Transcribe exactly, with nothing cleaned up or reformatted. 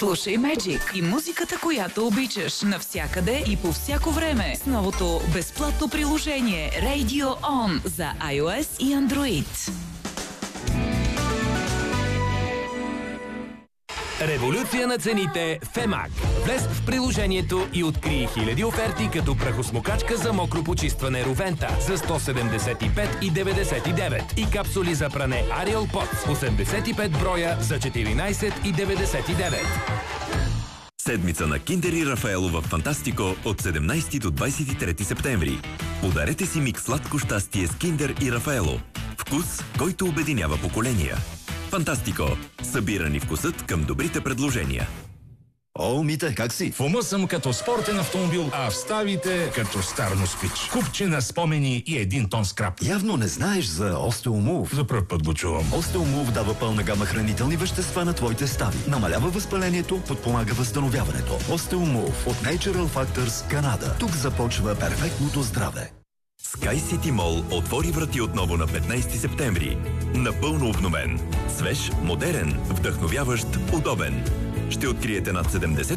Слушай Magic и музиката, която обичаш, навсякъде и по всяко време с новото безплатно приложение Radio On за iOS и Android. Революция на цените в Емак. Влез в приложението и открий хиляди оферти като прахосмокачка за мокро почистване Ровента за сто седемдесет и пет и деветдесет и девет и капсули за пране Ariel Pods осемдесет и пет броя за четиринайсет и деветдесет и девет. Седмица на Киндер и Рафаело в Фантастико от седемнайсети до двайсет и трети септември. Подарете си микс сладко щастие с Киндер и Рафаело. Вкус, който обединява поколения. Фантастико. Събирани вкусът към добрите предложения. О, Мите, как си? В ума съм като спортен автомобил, а в ставите като стар москвич. Купче на спомени и един тон скрап. Явно не знаеш за Остеомув. За пръв път го чувам. Остеомув дава пълна гама хранителни вещества на твоите стави. Намалява възпалението, подпомага възстановяването. Остеомув от Natural Factors, Канада. Тук започва перфектното здраве. Sky City Mall отвори врати отново на петнайсети септември. Напълно обновен. Свеж, модерен, вдъхновяващ, удобен. Ще откриете над седемдесет